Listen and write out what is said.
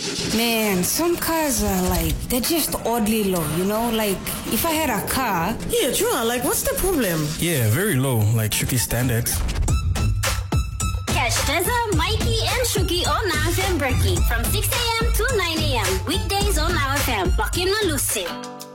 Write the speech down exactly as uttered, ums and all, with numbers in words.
Man, some cars are like, they're just oddly low, you know? Like, if I had a car... Yeah, true. Like, what's the problem? Yeah, very low, like Shuki standards. Catch Teza, Mikey, and Shuki on Now F M Breaky from six a.m. to nine a.m. Weekdays on Now F M. Lock in Malusi.